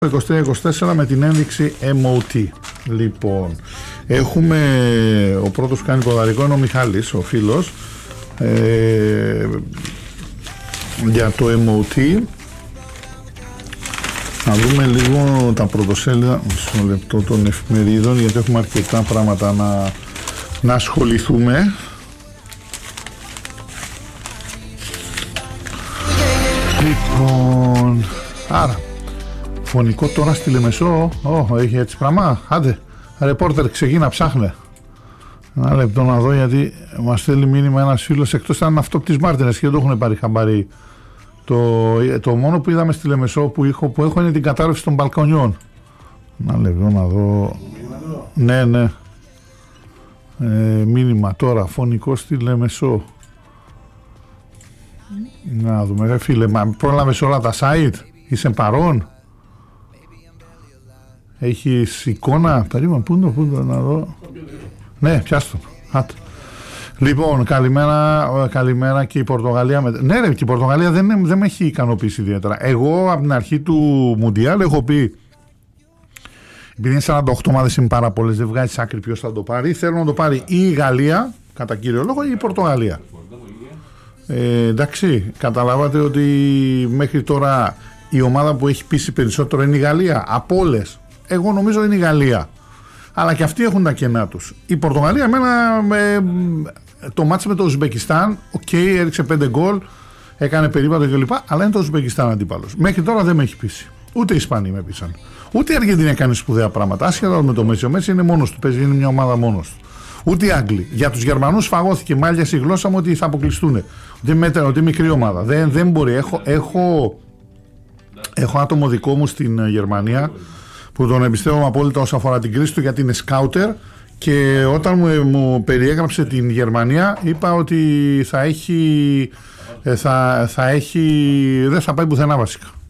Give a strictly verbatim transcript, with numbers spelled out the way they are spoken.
είκοσι τρία είκοσι τέσσερα με την ένδειξη εμ ο τι. Λοιπόν, έχουμε ο πρώτος που κάνει ποδαρικό είναι ο Μιχάλης, ο φίλος, ε, για το εμ ο τι. Να δούμε λίγο τα πρωτοσέλιδα μισό λεπτό των εφημερίδων, γιατί έχουμε αρκετά πράγματα να, να ασχοληθούμε. Λοιπόν, άρα φωνικό τώρα στη Λεμεσό. Ω, έχει έτσι πράγμα. Άντε, ρεπόρτερ, ξεκίνα, ψάχνε. Ένα λεπτό να δω, γιατί μας στέλνει μήνυμα ένας φίλος, εκτός αν αυτό από τις Μάρτινες και δεν το έχουν πάρει χαμπάρι. Το, το μόνο που είδαμε στη Λεμεσό που έχω, που έχω είναι την κατάρρευση των μπαλκονιών. Ένα λεπτό να δω. Ναι, ναι. Ε, μήνυμα τώρα, φωνικό στη Λεμεσό. Να δούμε, ρε φίλε, μα πρόλαβες όλα τα site, είσαι παρόν. Έχεις εικόνα, περίμενα, πού είναι το, πού είναι το, να δω. Ναι, πιάστο. Άτε. Λοιπόν, καλημέρα, καλημέρα και η Πορτογαλία. Με... Ναι, ρε, και η Πορτογαλία δεν, δεν με έχει ικανοποιήσει ιδιαίτερα. Εγώ από την αρχή του Μουντιάλ έχω πει, επειδή είναι σαράντα οκτώ ομάδες, είναι πάρα πολλές, δεν βγάζει άκρη ποιος θα το πάρει. Θέλω να το πάρει ή η Γαλλία, κατά κύριο λόγο, ή η Πορτογαλία. Ε, εντάξει, καταλάβατε ότι μέχρι τώρα η ομάδα που έχει πείσει περισσότερο είναι η Γαλλία. Από όλες. Εγώ νομίζω είναι η Γαλλία. Αλλά και αυτοί έχουν τα κενά τους. Η Πορτογαλία, εμένα, με, το μάτς με το Ουσμπεκιστάν, οκ, okay, έριξε πέντε γκολ, έκανε περίπατο κλπ. Αλλά είναι το Ουσμπεκιστάν αντίπαλος. Μέχρι τώρα δεν με έχει πείσει. Ούτε οι Ισπανοί με πείσαν. Ούτε η Αργεντινή έκανε σπουδαία πράγματα. Άσχετα με το Μέση. Ο Μέση είναι μόνος του, παίζει, είναι μια ομάδα μόνος του. Ούτε οι Άγγλοι. Για τους Γερμανούς φαγώθηκε μάλια η γλώσσα μου ότι θα αποκλειστούν. Ότι μέτρα, ότι μικρή ομάδα. Δεν, δεν μπορεί. Έχω, έχω, έχω άτομο δικό μου στην Γερμανία που τον εμπιστεύομαι απόλυτα όσον αφορά την κρίση του, γιατί είναι σκάουτερ, και όταν μου, μου περιέγραψε την Γερμανία είπα ότι θα έχει, θα, θα έχει δεν θα πάει πουθενά βασικά.